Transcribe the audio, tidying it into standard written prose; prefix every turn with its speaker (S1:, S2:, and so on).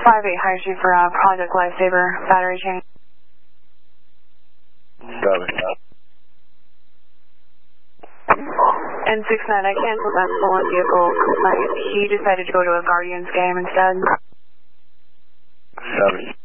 S1: High Street for Project Lifesaver, battery change.
S2: Copy.
S1: N69, I canceled that stolen vehicle complaint. He decided to go to a Guardians game instead.
S2: Copy.